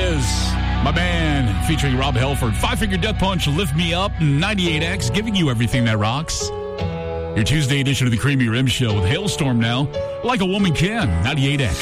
is my band featuring Rob Halford. Five Finger Death Punch, Lift Me Up, 98X, giving you everything that rocks. Your Tuesday edition of the Creamy Rim Show with Hailstorm now, Like a Woman Can, 98X.